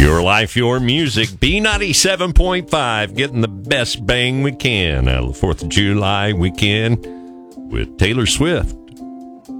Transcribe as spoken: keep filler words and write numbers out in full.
Your life, your music. B ninety-seven point five, getting the best bang we can out of the fourth of July weekend with Taylor Swift.